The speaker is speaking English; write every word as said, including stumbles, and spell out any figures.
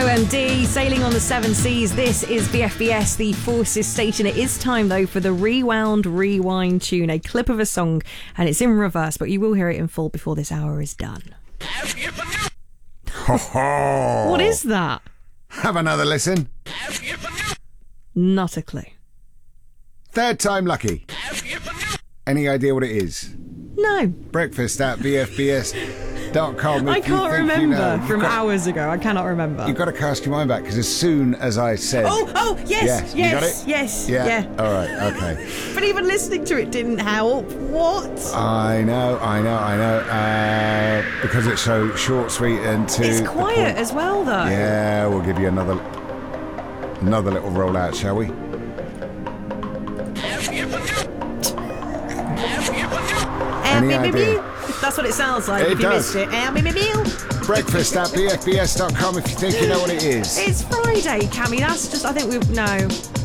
O M D, sailing on the seven seas. This is B F B S, the Forces station. It is time, though, for the Rewound Rewind tune, a clip of a song, and it's in reverse, but you will hear it in full before this hour is done. Ho ho! What is that? Have another listen. Not a clue. Third time lucky. Any idea what it is? No. Breakfast at B F B S dot com. I can't remember you know, from got, hours ago. I cannot remember. You've got to cast your mind back, because as soon as I said... Oh, oh, yes, yeah, yes, you got it? yes, yeah. yeah. All right, okay. But even listening to it didn't help. What? I know, I know, I know. Uh, because it's so short, sweet, and to It's the quiet point. as well, though. Yeah, we'll give you another another little rollout, shall we? Any idea? That's what it sounds like It if you does. missed it. Breakfast at B F B S dot com if you think you know what it is. It's Friday, Cammy. That's just, I think we've, no.